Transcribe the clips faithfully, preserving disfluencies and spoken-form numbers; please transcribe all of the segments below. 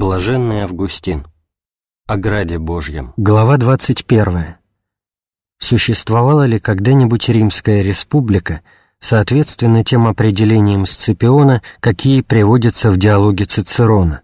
Блаженный Августин. О граде Божьем. Глава двадцать первая. Существовала ли когда-нибудь Римская республика, соответственно тем определениям Сципиона, какие приводятся в диалоге Цицерона?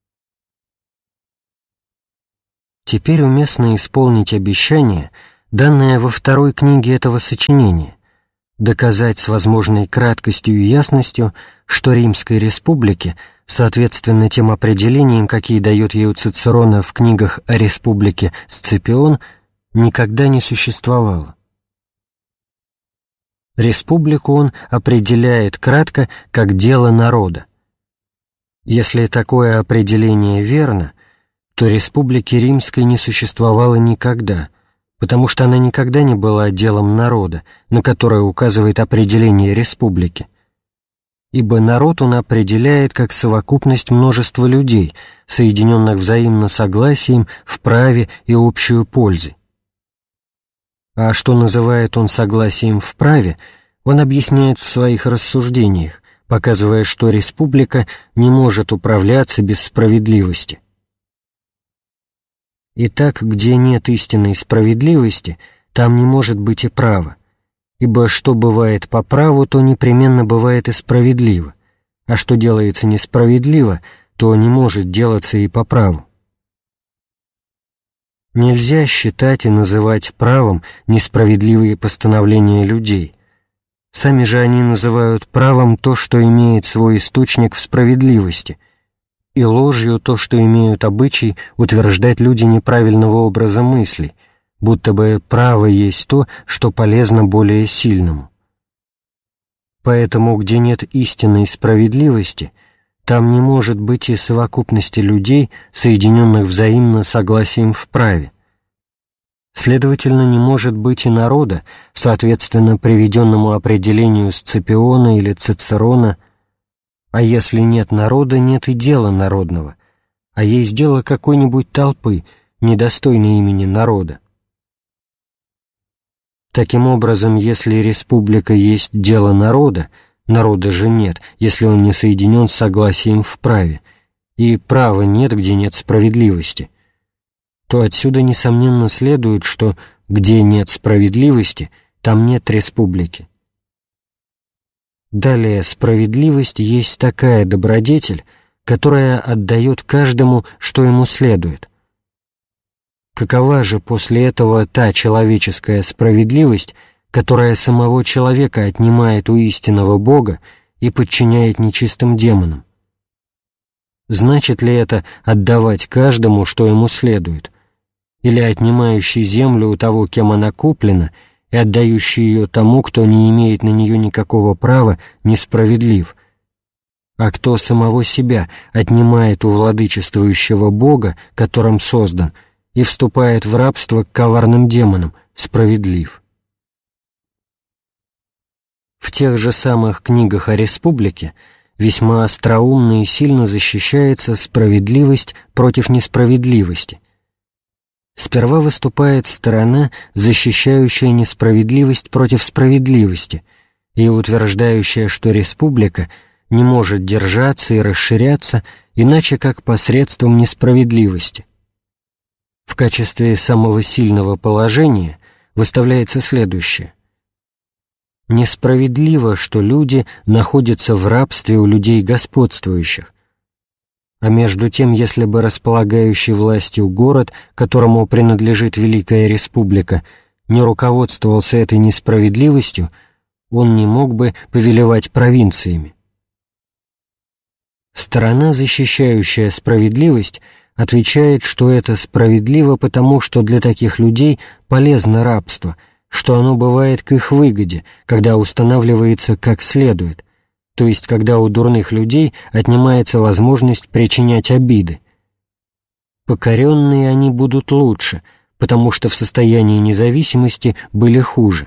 Теперь уместно исполнить обещание, данное во второй книге этого сочинения, доказать с возможной краткостью и ясностью, что Римской республике, соответственно тем определениям, какие дает ей у Цицерона в книгах о республике Сципион, никогда не существовало. Республику он определяет кратко как дело народа. Если такое определение верно, то республики Римской не существовало никогда, потому что она никогда не была делом народа, на которое указывает определение республики. Ибо народ он определяет как совокупность множества людей, соединенных взаимно согласием в праве и общую пользе. А что называет он согласием в праве, он объясняет в своих рассуждениях, показывая, что республика не может управляться без справедливости. Итак, где нет истинной справедливости, там не может быть и права, ибо что бывает по праву, то непременно бывает и справедливо, а что делается несправедливо, то не может делаться и по праву. Нельзя считать и называть правом несправедливые постановления людей. Сами же они называют правом то, что имеет свой источник в справедливости, и ложью то, что имеют обычай утверждать люди неправильного образа мыслей, будто бы право есть то, что полезно более сильному. Поэтому, где нет истинной справедливости, там не может быть и совокупности людей, соединенных взаимно согласием в праве. Следовательно, не может быть и народа, соответственно приведенному определению Сципиона или Цицерона, а если нет народа, нет и дела народного, а есть дело какой-нибудь толпы, недостойной имени народа. Таким образом, если республика есть дело народа, народа же нет, если он не соединен с согласием в праве, и права нет, где нет справедливости, то отсюда, несомненно, следует, что где нет справедливости, там нет республики. Далее, справедливость есть такая добродетель, которая отдает каждому, что ему следует. Какова же после этого та человеческая справедливость, которая самого человека отнимает у истинного Бога и подчиняет нечистым демонам? Значит ли это отдавать каждому, что ему следует, или отнимающий землю у того, кем она куплена, и отдающий ее тому, кто не имеет на нее никакого права, несправедлив, а кто самого себя отнимает у владычествующего Бога, которым создан, и вступает в рабство к коварным демонам, справедлив. В тех же самых книгах о республике весьма остроумно и сильно защищается справедливость против несправедливости. Сперва выступает сторона, защищающая несправедливость против справедливости и утверждающая, что республика не может держаться и расширяться иначе как посредством несправедливости. В качестве самого сильного положения выставляется следующее. Несправедливо, что люди находятся в рабстве у людей господствующих, а между тем, если бы располагающий властью город, которому принадлежит Великая Республика, не руководствовался этой несправедливостью, он не мог бы повелевать провинциями. Сторона, защищающая справедливость, отвечает, что это справедливо потому, что для таких людей полезно рабство, что оно бывает к их выгоде, когда устанавливается как следует, то есть когда у дурных людей отнимается возможность причинять обиды. Покоренные они будут лучше, потому что в состоянии независимости были хуже.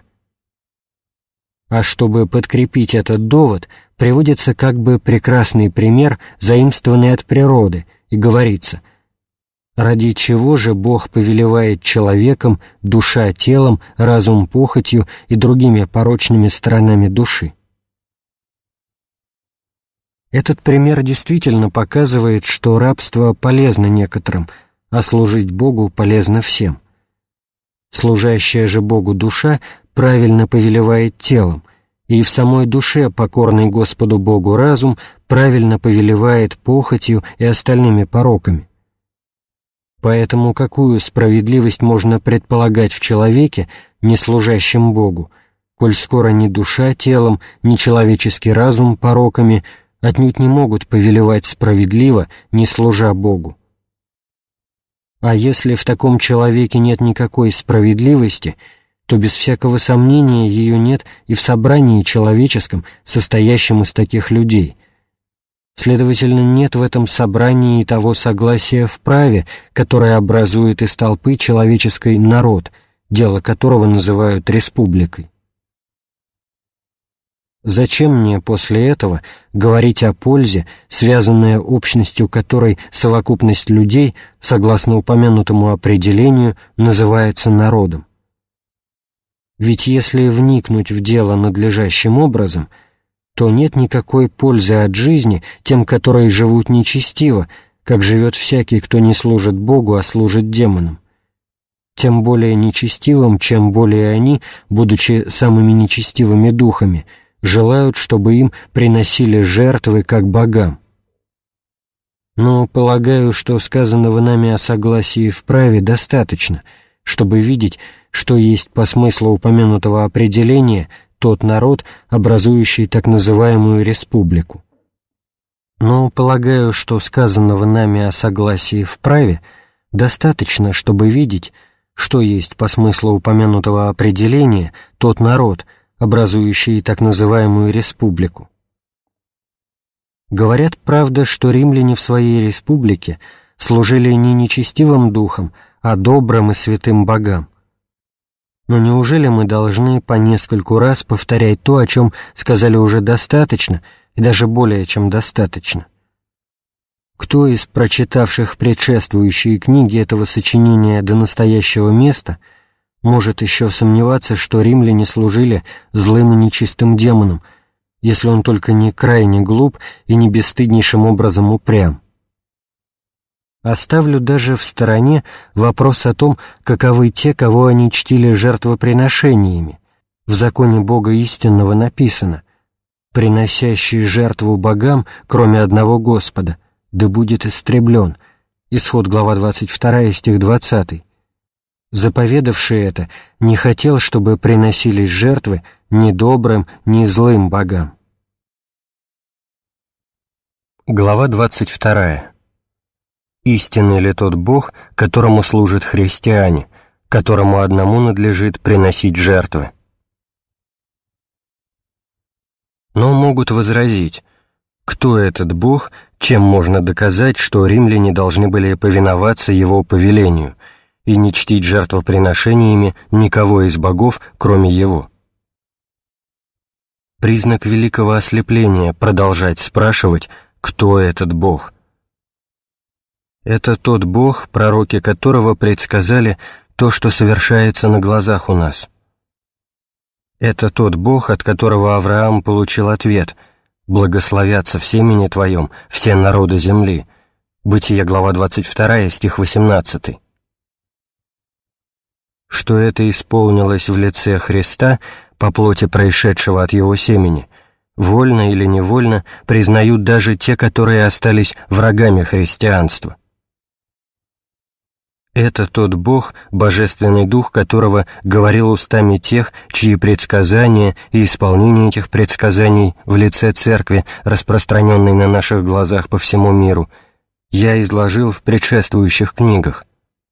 А чтобы подкрепить этот довод, приводится как бы прекрасный пример, заимствованный от природы, и говорится: ради чего же Бог повелевает человеком, душа телом, разум похотью и другими порочными сторонами души? Этот пример действительно показывает, что рабство полезно некоторым, а служить Богу полезно всем. Служащая же Богу душа правильно повелевает телом, и в самой душе покорный Господу Богу разум правильно повелевает похотью и остальными пороками. Поэтому какую справедливость можно предполагать в человеке, не служащем Богу, коль скоро ни душа телом, ни человеческий разум пороками отнюдь не могут повелевать справедливо, не служа Богу? А если в таком человеке нет никакой справедливости, то без всякого сомнения ее нет и в собрании человеческом, состоящем из таких людей. Следовательно, нет в этом собрании и того согласия в праве, которое образует из толпы человеческой народ, дело которого называют республикой. Зачем мне после этого говорить о пользе, связанной общностью которой совокупность людей, согласно упомянутому определению, называется народом? Ведь если вникнуть в дело надлежащим образом, то нет никакой пользы от жизни тем, которые живут нечестиво, как живет всякий, кто не служит Богу, а служит демонам. Тем более нечестивым, чем более они, будучи самыми нечестивыми духами, желают, чтобы им приносили жертвы как богам. Но полагаю, что сказанного нами о согласии в праве достаточно, чтобы видеть, что есть по смыслу упомянутого определения тот народ, образующий так называемую республику. Но полагаю, что сказанного нами о согласии в праве достаточно, чтобы видеть, что есть по смыслу упомянутого определения тот народ, образующий так называемую республику. Говорят, правда, что римляне в своей республике служили не нечестивым духом, а добрым и святым богам. Но неужели мы должны по нескольку раз повторять то, о чем сказали уже достаточно, и даже более чем достаточно? Кто из прочитавших предшествующие книги этого сочинения до настоящего места может еще сомневаться, что римляне служили злым и нечистым демонам, если он только не крайне глуп и не бесстыднейшим образом упрям? Оставлю даже в стороне вопрос о том, каковы те, кого они чтили жертвоприношениями. В законе Бога истинного написано: «Приносящий жертву богам, кроме одного Господа, да будет истреблен». Исход, глава двадцать вторая, стих двадцатый. Заповедавший это не хотел, чтобы приносились жертвы ни добрым, ни злым богам. Глава двадцать вторая. Истинный ли тот Бог, которому служат христиане, которому одному надлежит приносить жертвы? Но могут возразить: кто этот Бог, чем можно доказать, что римляне должны были повиноваться Его повелению и не чтить жертвоприношениями никого из богов, кроме Его? Признак великого ослепления продолжать спрашивать, кто этот Бог. Это тот Бог, пророки которого предсказали то, что совершается на глазах у нас. Это тот Бог, от которого Авраам получил ответ: «Благословятся в семени твоем все народы земли». Бытие, глава двадцать вторая, стих восемнадцатый. Что это исполнилось в лице Христа, по плоти происшедшего от Его семени, вольно или невольно признают даже те, которые остались врагами христианства. Это тот Бог, Божественный Дух которого говорил устами тех, чьи предсказания и исполнение этих предсказаний в лице Церкви, распространенной на наших глазах по всему миру, я изложил в предшествующих книгах.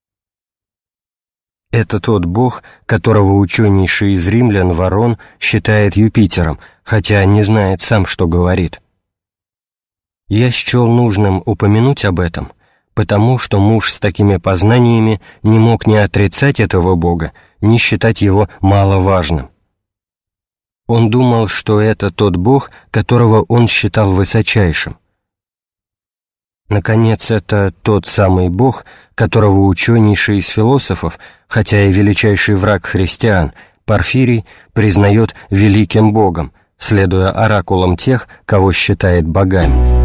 Это тот Бог, которого ученейший из римлян Варон считает Юпитером, хотя не знает сам, что говорит. Я счел нужным упомянуть об этом, потому что муж с такими познаниями не мог ни отрицать этого Бога, ни считать его маловажным. Он думал, что это тот Бог, которого он считал высочайшим. Наконец, это тот самый Бог, которого ученейший из философов, хотя и величайший враг христиан, Порфирий, признает великим Богом, следуя оракулам тех, кого считает богами.